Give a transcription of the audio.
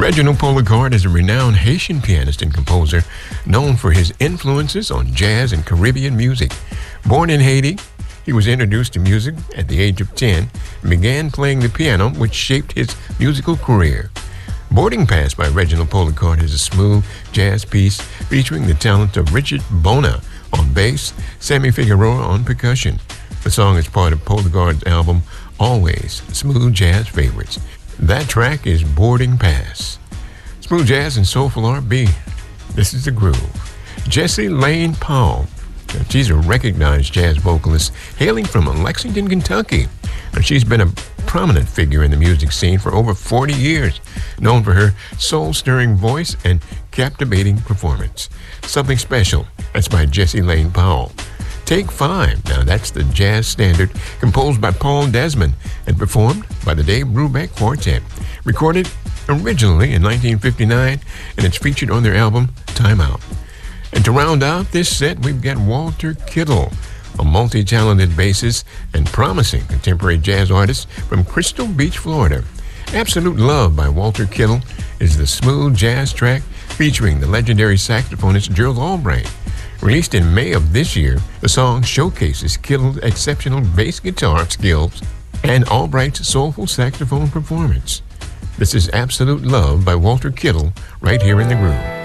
Reginald Polacard is a renowned Haitian pianist and composer known for his influences on jazz and Caribbean music. Born in Haiti, he was introduced to music at the age of 10 and began playing the piano, which shaped his musical career. Boarding Pass by Reginald Polacard is a smooth jazz piece featuring the talent of Richard Bona on bass, Sammy Figueroa on percussion. The song is part of Polacard's album, Always Smooth Jazz Favorites. That track is Boarding Pass. Smooth jazz and soulful R&B. This is the groove. Jessie Lane Powell. She's a recognized jazz vocalist hailing from Lexington, Kentucky. She's been a prominent figure in the music scene for over 40 years, known for her soul-stirring voice and captivating performance. Something Special. That's by Jessie Lane Powell. Take 5. Now that's the jazz standard composed by Paul Desmond and performed by the Dave Brubeck Quartet. Recorded originally in 1959, and it's featured on their album Time Out. And to round out this set, we've got Walter Kittle, a multi-talented bassist and promising contemporary jazz artist from Crystal Beach, Florida. Absolute Love by Walter Kittle is the smooth jazz track featuring the legendary saxophonist Gerald Albright. Released in May of this year, the song showcases Kittle's exceptional bass guitar skills and Albright's soulful saxophone performance. This is Absolute Love by Walter Kittle right here in the groove.